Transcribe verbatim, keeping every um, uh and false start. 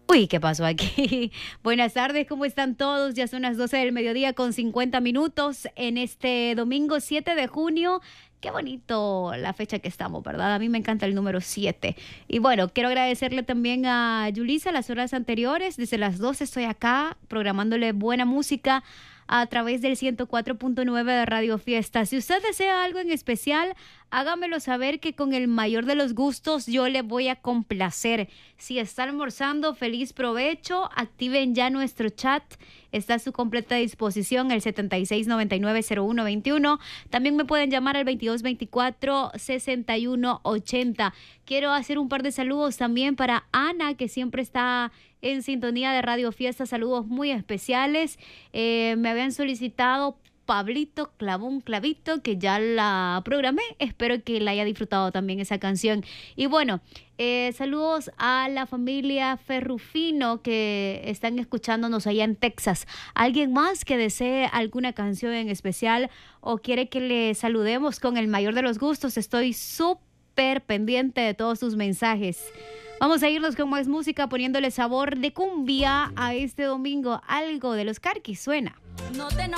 Uy, ¿qué pasó aquí? Buenas tardes, ¿cómo están todos? Ya son las doce del mediodía con cincuenta minutos en este domingo siete de junio. Qué bonito la fecha que estamos, ¿verdad? A mí me encanta el número siete. Y bueno, quiero agradecerle también a Yulisa las horas anteriores. Desde las doce estoy acá programándole buena música a través del ciento cuatro punto nueve de Radio Fiesta. Si usted desea algo en especial, hágamelo saber que con el mayor de los gustos yo le voy a complacer. Si está almorzando, feliz provecho. Activen ya nuestro chat. Está a su completa disposición el setenta y seis noventa y nueve cero uno veintiuno. También me pueden llamar al veintidós veinticuatro sesenta y uno ochenta. Quiero hacer un par de saludos también para Ana, que siempre está en sintonía de Radio Fiesta. Saludos muy especiales. Eh, me habían solicitado Pablito clavó un clavito, que ya la programé. Espero que la haya disfrutado también esa canción. Y bueno, eh, saludos a la familia Ferrufino que están escuchándonos allá en Texas. ¿Alguien más que desee alguna canción en especial o quiere que le saludemos con el mayor de los gustos? Estoy súper pendiente de todos sus mensajes. Vamos a irnos con más música, poniéndole sabor de cumbia a este domingo. Algo de los Carquis suena. No te enojes.